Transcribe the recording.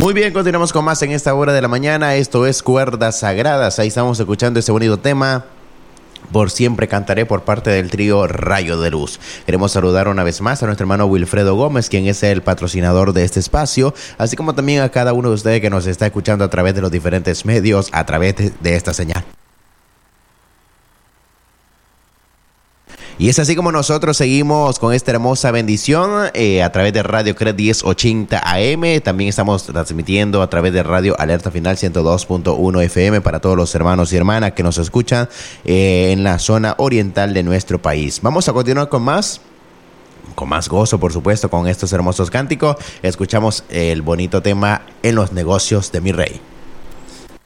Muy bien, continuamos con más en esta hora de la mañana. Esto es Cuerdas Sagradas. Ahí estamos escuchando ese bonito tema, Por Siempre Cantaré, por parte del trío Rayo de Luz. Queremos saludar una vez más a nuestro hermano Wilfredo Gómez, quien es el patrocinador de este espacio, así como también a cada uno de ustedes que nos está escuchando a través de los diferentes medios, a través de esta señal. Y es así como nosotros seguimos con esta hermosa bendición a través de Radio CRE 1080 AM. También estamos transmitiendo a través de Radio Alerta Final 102.1 FM para todos los hermanos y hermanas que nos escuchan en la zona oriental de nuestro país. Vamos a continuar con más gozo, por supuesto, con estos hermosos cánticos. Escuchamos el bonito tema En los negocios de mi rey.